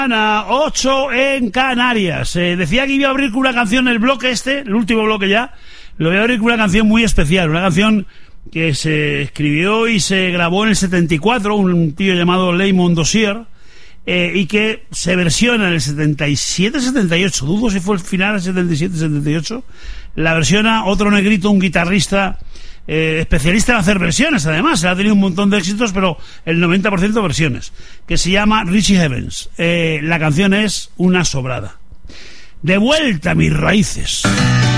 Ana, 8 en Canarias. Decía que iba a abrir con una canción, el bloque el último bloque ya, lo voy a abrir con una canción muy especial, una canción que se escribió y se grabó en el 74, un tío llamado Lamont Dozier, y que se versiona en el 77-78, dudo si fue el final del 77-78, la versiona otro negrito, un guitarrista especialista en hacer versiones, además, ha tenido un montón de éxitos, pero el 90% versiones, que se llama Richie Havens. La canción es Una sobrada. De vuelta a mis raíces.